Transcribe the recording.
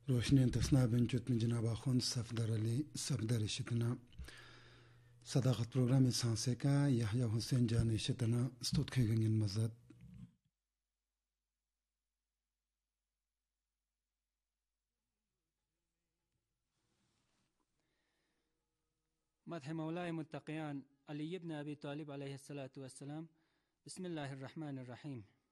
روشنين تصنع بنجوت من جناب آخوند صفدر علی صفدر شتنا صداقت پروگرامی سانسه کا یحیی حسین جان شتنا استود خیگنین مزد مدح مولاي متقيان علي بن أبي طالب عليه الصلاة والسلام. بسم الله الرحمن الرحيم.